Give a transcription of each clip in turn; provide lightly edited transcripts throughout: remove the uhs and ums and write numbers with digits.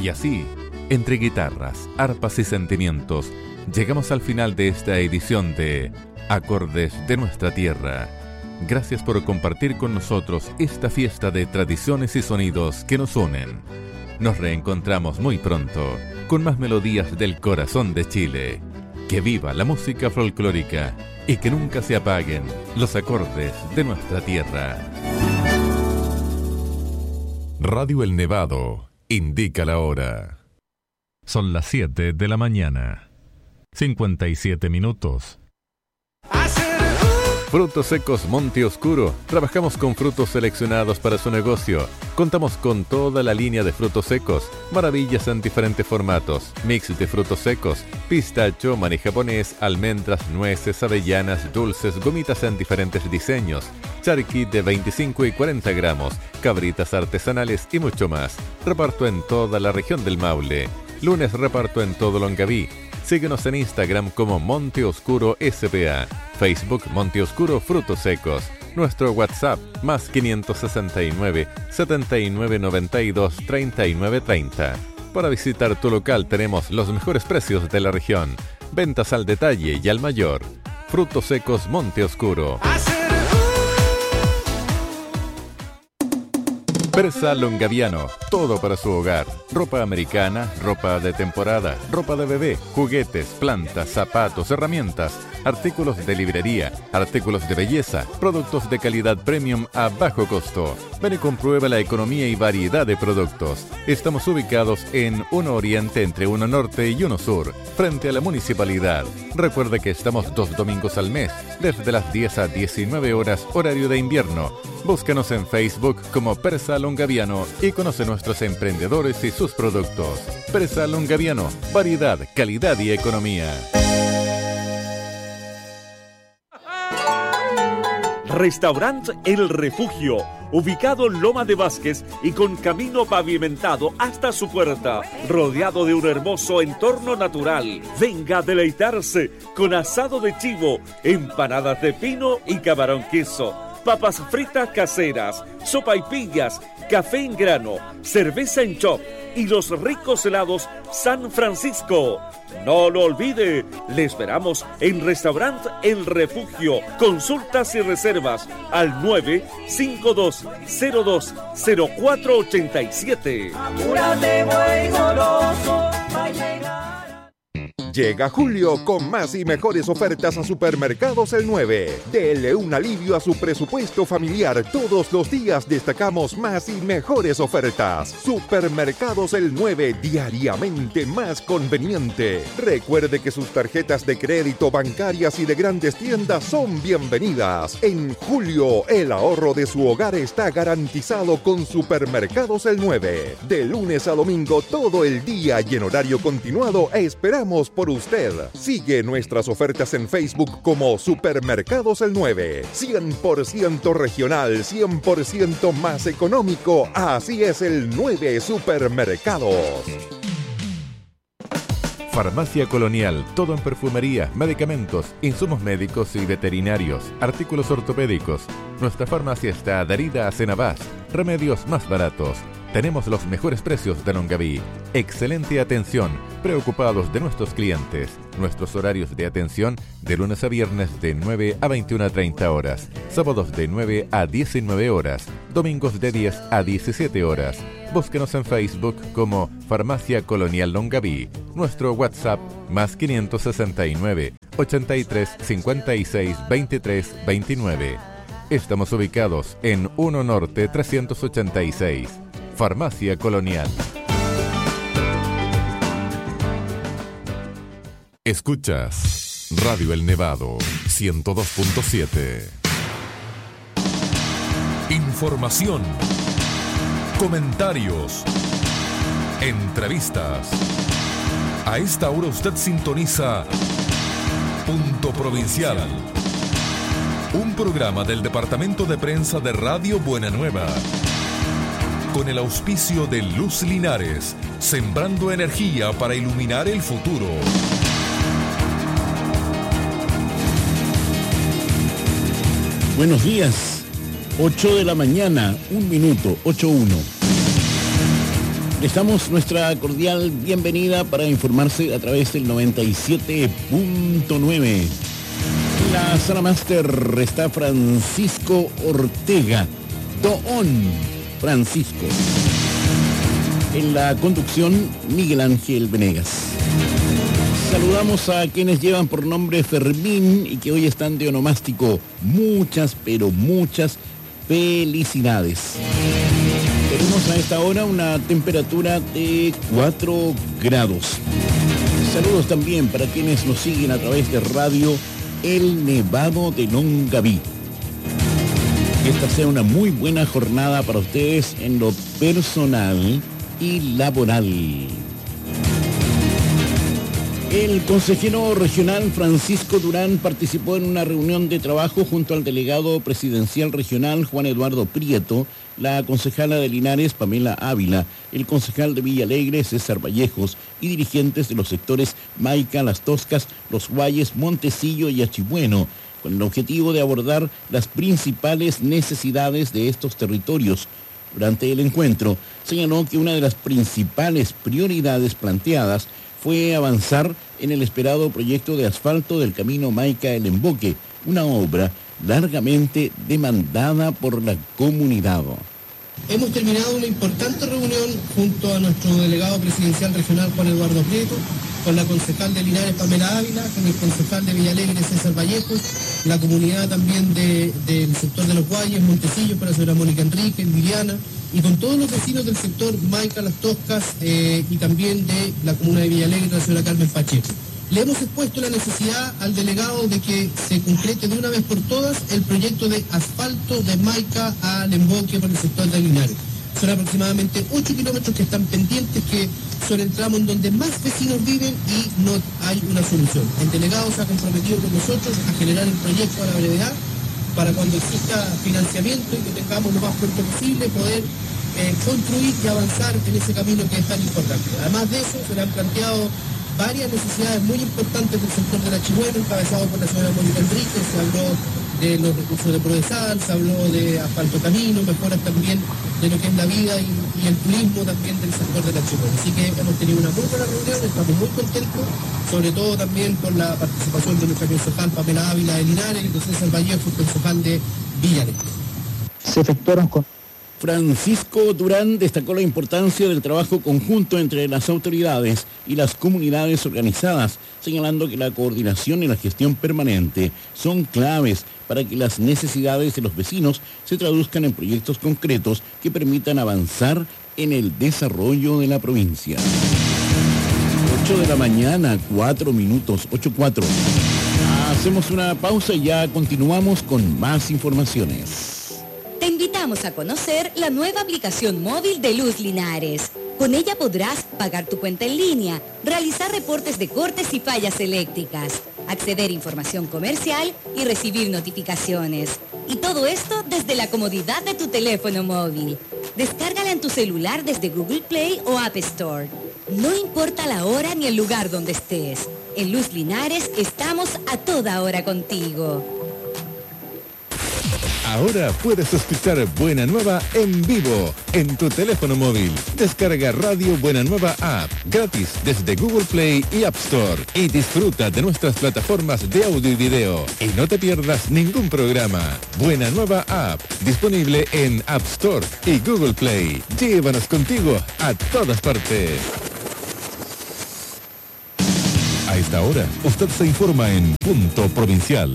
Y así, entre guitarras, arpas y sentimientos, llegamos al final de esta edición de Acordes de Nuestra Tierra. Gracias por compartir con nosotros esta fiesta de tradiciones y sonidos que nos unen. Nos reencontramos muy pronto con más melodías del corazón de Chile. Que viva la música folclórica y que nunca se apaguen los acordes de nuestra tierra. Radio El Nevado indica la hora. Son las 7 de la mañana. 57 minutos. Frutos secos Monte Oscuro. Trabajamos con frutos seleccionados para su negocio. Contamos con toda la línea de frutos secos, maravillas en diferentes formatos, mix de frutos secos, pistacho, maní japonés, almendras, nueces, avellanas, dulces, gomitas en diferentes diseños, charqui de 25 y 40 gramos, cabritas artesanales y mucho más. Reparto en toda la región del Maule. Lunes reparto en todo Longaví. Síguenos en Instagram como Monte Oscuro SPA, Facebook Monte Oscuro Frutos Secos, nuestro WhatsApp más 569 7992 3930. Para visitar tu local tenemos los mejores precios de la región, ventas al detalle y al mayor. Frutos Secos Monte Oscuro. Persa Longaviano, todo para su hogar. Ropa americana, ropa de temporada, ropa de bebé, juguetes, plantas, zapatos, herramientas, artículos de librería, artículos de belleza, productos de calidad premium a bajo costo. Ven y comprueba la economía y variedad de productos. Estamos ubicados en 1 Oriente entre 1 Norte y 1 Sur, frente a la municipalidad. Recuerde que estamos 2 domingos al mes, desde las 10 a 19 horas, horario de invierno. Búscanos en Facebook como Persa Longaviano y conoce nuestros emprendedores y sus productos. Persa Longaviano, variedad, calidad y economía. Restaurant El Refugio, ubicado en Loma de Vázquez y con camino pavimentado hasta su puerta, rodeado de un hermoso entorno natural. Venga a deleitarse con asado de chivo, empanadas de pino y camarón queso, papas fritas caseras, sopaipillas, café en grano, cerveza en chop y los ricos helados San Francisco. No lo olvide, le esperamos en Restaurant El Refugio. Consultas y reservas al 952020487. Apúrate, buen goloso, va a llegar. Llega julio con más y mejores ofertas a Supermercados El 9. Dele un alivio a su presupuesto familiar. Todos los días destacamos más y mejores ofertas. Supermercados El 9, diariamente más conveniente. Recuerde que sus tarjetas de crédito, bancarias y de grandes tiendas son bienvenidas. En julio, el ahorro de su hogar está garantizado con Supermercados El 9. De lunes a domingo, todo el día y en horario continuado, esperamos por usted. Sigue nuestras ofertas en Facebook como Supermercados El 9. 100% regional, 100% más económico. Así es el 9 Supermercados. Farmacia Colonial, todo en perfumería, medicamentos, insumos médicos y veterinarios, artículos ortopédicos. Nuestra farmacia está adherida a Cenabás, remedios más baratos. Tenemos los mejores precios de Longaví. Excelente atención, preocupados de nuestros clientes. Nuestros horarios de atención de lunes a viernes de 9 a 21:30 horas, sábados de 9 a 19 horas, domingos de 10 a 17 horas. Búsquenos en Facebook como Farmacia Colonial Longaví. Nuestro WhatsApp más 569 83 56 23 29. Estamos ubicados en 1 Norte 386. Farmacia Colonial. Escuchas Radio El Nevado 102.7. Información, comentarios, entrevistas. A esta hora usted sintoniza Punto Provincial, un programa del Departamento de Prensa de Radio Buena Nueva, con el auspicio de Luz Linares, sembrando energía para iluminar el futuro. Buenos días, 8 de la mañana, 1 minuto, 8:01. Les damos nuestra cordial bienvenida para informarse a través del 97.9. En la sala máster está Francisco Ortega, Don Francisco. En la conducción, Miguel Ángel Venegas. Saludamos a quienes llevan por nombre Fermín y que hoy están de onomástico. Muchas, pero muchas felicidades. Tenemos a esta hora una temperatura de 4 grados. Saludos también para quienes nos siguen a través de radio El Nevado de Longaví. Que esta sea una muy buena jornada para ustedes en lo personal y laboral. El consejero regional Francisco Durán participó en una reunión de trabajo junto al delegado presidencial regional Juan Eduardo Prieto, la concejala de Linares Pamela Ávila, el concejal de Villa Alegre César Vallejos y dirigentes de los sectores Maica, Las Toscas, Los Guayes, Montecillo y Achibueno, con el objetivo de abordar las principales necesidades de estos territorios. Durante el encuentro, señaló que una de las principales prioridades planteadas fue avanzar en el esperado proyecto de asfalto del camino Maica-El Emboque, una obra largamente demandada por la comunidad. Hemos terminado una importante reunión junto a nuestro delegado presidencial regional Juan Eduardo Prieto, con la concejal de Linares Pamela Ávila, con el concejal de Villa Alegre César Vallejos, la comunidad también del sector de Los Guayes, Montecillo, para la señora Mónica Enrique, Viviana, y con todos los vecinos del sector Maica, Las Toscas y también de la comuna de Villa Alegre, la señora Carmen Pacheco. Le hemos expuesto la necesidad al delegado de que se concrete de una vez por todas el proyecto de asfalto de Maica al Emboque por el sector de Linares. Son aproximadamente 8 kilómetros que están pendientes, que son el tramo en donde más vecinos viven y no hay una solución. El delegado se ha comprometido con nosotros a generar el proyecto a la brevedad para cuando exista financiamiento y que tengamos lo más pronto posible poder construir y avanzar en ese camino que es tan importante. Además de eso, se le han planteado varias necesidades muy importantes del sector del Achibueno, encabezado por la señora Mónica Enrique. Se habló de los recursos de Prodesal, se habló de asfalto camino, mejoras también de lo que es la vida y el turismo también del sector del Achibueno. Así que hemos tenido una muy buena reunión, estamos muy contentos, sobre todo también por la participación de nuestra concejal Pamela Ávila de Linares y de César Vallejo, concejal de Villa Alegre. Se efectuaron con... Francisco Durán destacó la importancia del trabajo conjunto entre las autoridades y las comunidades organizadas, señalando que la coordinación y la gestión permanente son claves para que las necesidades de los vecinos se traduzcan en proyectos concretos que permitan avanzar en el desarrollo de la provincia. 8 de la mañana, 4 minutos, 8:04. Hacemos una pausa y ya continuamos con más informaciones. Te invitamos a conocer la nueva aplicación móvil de Luz Linares. Con ella podrás pagar tu cuenta en línea, realizar reportes de cortes y fallas eléctricas, acceder a información comercial y recibir notificaciones. Y todo esto desde la comodidad de tu teléfono móvil. Descárgala en tu celular desde Google Play o App Store. No importa la hora ni el lugar donde estés. En Luz Linares estamos a toda hora contigo. Ahora puedes escuchar Buena Nueva en vivo en tu teléfono móvil. Descarga Radio Buena Nueva App gratis desde Google Play y App Store y disfruta de nuestras plataformas de audio y video. Y no te pierdas ningún programa. Buena Nueva App, disponible en App Store y Google Play. Llévanos contigo a todas partes. A esta hora, usted se informa en Punto Provincial.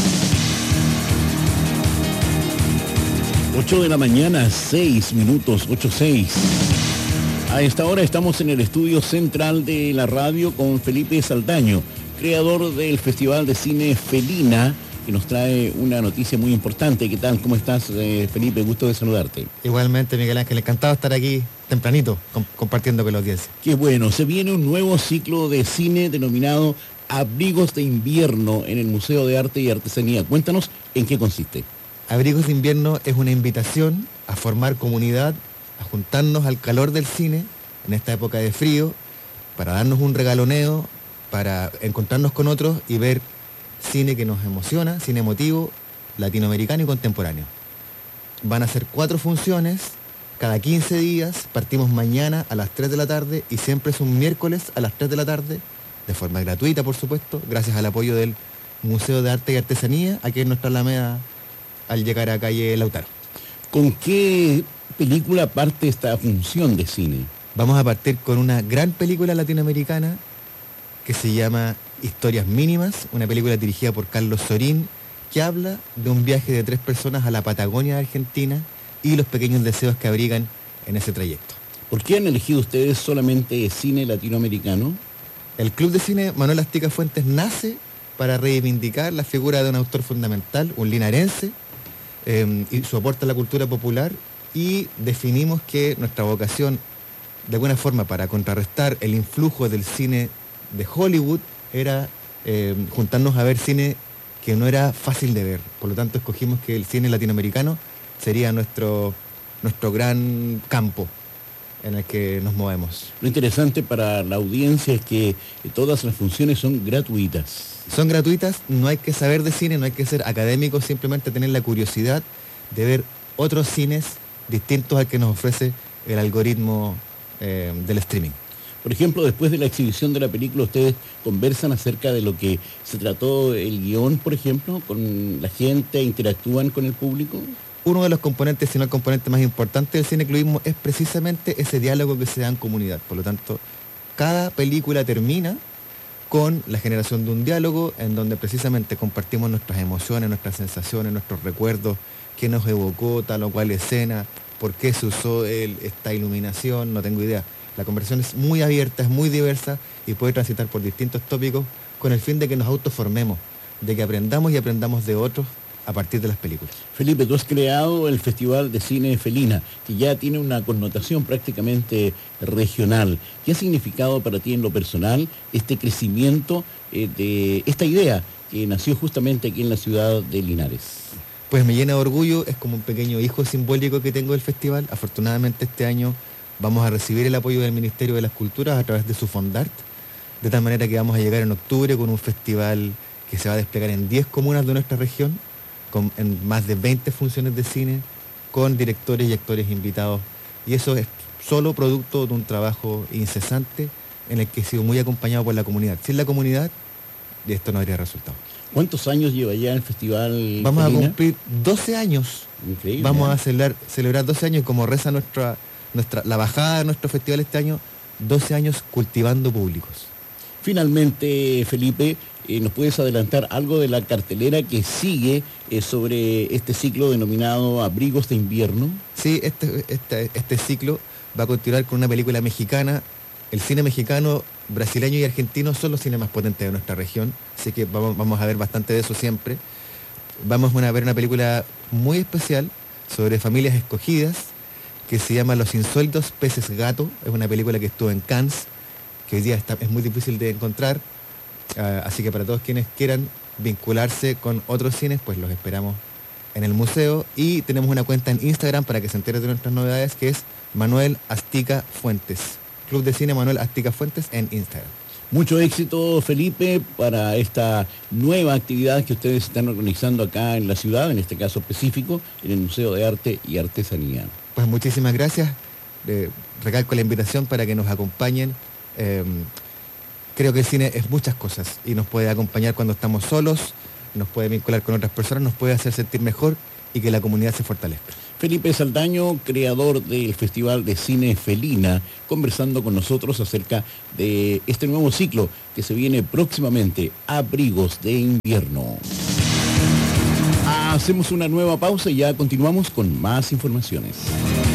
8 de la mañana, 6 minutos, 8:06. A esta hora estamos en el estudio central de la radio con Felipe Saldaño, creador del Festival de Cine Felina, que nos trae una noticia muy importante. ¿Qué tal? ¿Cómo estás, Felipe? Gusto de saludarte. Igualmente, Miguel Ángel, encantado de estar aquí tempranito, compartiendo con la audiencia. Qué bueno, se viene un nuevo ciclo de cine denominado Abrigos de Invierno en el Museo de Arte y Artesanía. Cuéntanos en qué consiste. Abrigos de Invierno es una invitación a formar comunidad, a juntarnos al calor del cine en esta época de frío, para darnos un regaloneo, para encontrarnos con otros y ver cine que nos emociona, cine emotivo, latinoamericano y contemporáneo. Van a ser 4 funciones cada 15 días, partimos mañana a las 3 de la tarde y siempre es un miércoles a las 3 de la tarde, de forma gratuita, por supuesto, gracias al apoyo del Museo de Arte y Artesanía, aquí en nuestra Alameda, al llegar a calle Lautaro. ¿Con qué película parte esta función de cine? Vamos a partir con una gran película latinoamericana que se llama Historias Mínimas, una película dirigida por Carlos Sorín, que habla de un viaje de 3 personas a la Patagonia de Argentina y los pequeños deseos que abrigan en ese trayecto. ¿Por qué han elegido ustedes solamente cine latinoamericano? El Club de Cine Manuel Astica Fuentes nace para reivindicar la figura de un autor fundamental, un linarense, y su aporte a la cultura popular, y definimos que nuestra vocación, de alguna forma, para contrarrestar el influjo del cine de Hollywood, era juntarnos a ver cine que no era fácil de ver. Por lo tanto, escogimos que el cine latinoamericano sería nuestro gran campo en el que nos movemos. Lo interesante para la audiencia es que todas las funciones son gratuitas. Son gratuitas, no hay que saber de cine, no hay que ser académico, simplemente tener la curiosidad de ver otros cines distintos al que nos ofrece el algoritmo del streaming. Por ejemplo, después de la exhibición de la película, ¿ustedes conversan acerca de lo que se trató el guión, por ejemplo, con la gente, interactúan con el público? Uno de los componentes, si no el componente más importante del cineclubismo, es precisamente ese diálogo que se da en comunidad. Por lo tanto, cada película termina con la generación de un diálogo en donde precisamente compartimos nuestras emociones, nuestras sensaciones, nuestros recuerdos, qué nos evocó tal o cual escena, por qué se usó esta iluminación, no tengo idea. La conversación es muy abierta, es muy diversa y puede transitar por distintos tópicos con el fin de que nos autoformemos, de que aprendamos y aprendamos de otros a partir de las películas. Felipe, tú has creado el Festival de Cine Felina, que ya tiene una connotación prácticamente regional. ¿Qué ha significado para ti en lo personal este crecimiento de esta idea que nació justamente aquí en la ciudad de Linares? Pues me llena de orgullo, es como un pequeño hijo simbólico que tengo del festival. Afortunadamente este año vamos a recibir el apoyo del Ministerio de las Culturas a través de su Fondart, de tal manera que vamos a llegar en octubre con un festival que se va a desplegar en 10 comunas de nuestra región, en más de 20 funciones de cine, con directores y actores invitados. Y eso es solo producto de un trabajo incesante en el que he sido muy acompañado por la comunidad. Sin la comunidad, esto no habría resultado. ¿Cuántos años lleva ya el festival? Vamos Felina? a cumplir 12 años. Increíble. Vamos a celebrar 12 años, como reza la bajada de nuestro festival este año, 12 años cultivando públicos. Finalmente, Felipe, ¿nos puedes adelantar algo de la cartelera que sigue sobre este ciclo denominado Abrigos de Invierno? Sí, este ciclo va a continuar con una película mexicana. El cine mexicano, brasileño y argentino son los cines más potentes de nuestra región, así que vamos a ver bastante de eso siempre. Vamos a ver una película muy especial sobre familias escogidas que se llama Los insólitos peces gato. Es una película que estuvo en Cannes, que hoy día es muy difícil de encontrar, así que para todos quienes quieran vincularse con otros cines, pues los esperamos en el museo, y tenemos una cuenta en Instagram para que se enteren de nuestras novedades, que es Manuel Astica Fuentes, Club de Cine Manuel Astica Fuentes en Instagram. Mucho éxito, Felipe, para esta nueva actividad que ustedes están organizando acá en la ciudad, en este caso específico, en el Museo de Arte y Artesanía. Pues muchísimas gracias, recalco la invitación para que nos acompañen. Creo que el cine es muchas cosas y nos puede acompañar cuando estamos solos, nos puede vincular con otras personas, nos puede hacer sentir mejor y que la comunidad se fortalezca. Felipe Saldaño, creador del Festival de Cine Felina, conversando con nosotros acerca de este nuevo ciclo que se viene próximamente, Abrigos de Invierno. Hacemos una nueva pausa y ya continuamos con más informaciones.